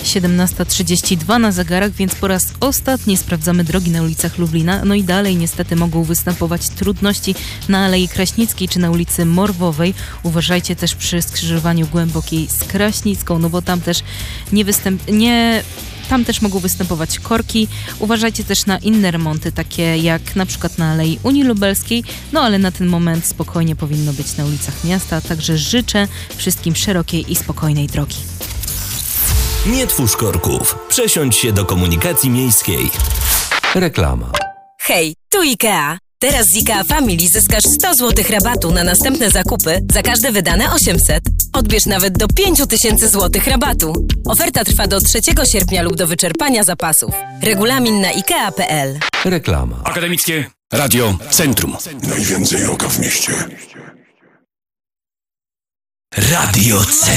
17:32 na zegarach, więc po raz ostatni sprawdzamy drogi na ulicach Lublina. No i dalej niestety mogą występować trudności na Alei Kraśnickiej czy na ulicy Morwowej. Uważajcie też przy skrzyżowaniu Głębokiej z Kraśnicką, no bo tam też tam też mogą występować korki. Uważajcie też na inne remonty, takie jak na przykład na Alei Unii Lubelskiej, no ale na ten moment spokojnie powinno być na ulicach miasta, także życzę wszystkim szerokiej i spokojnej drogi. Nie twórz korków. Przesiądź się do komunikacji miejskiej. Reklama. Hej, tu IKEA. Teraz z IKEA Family zyskasz 100 zł rabatu na następne zakupy za każde wydane 800. Odbierz nawet do 5000 zł rabatu. Oferta trwa do 3 sierpnia lub do wyczerpania zapasów. Regulamin na ikea.pl. Reklama. Akademickie Radio Centrum. Najwięcej rocka w mieście. Radio Centrum.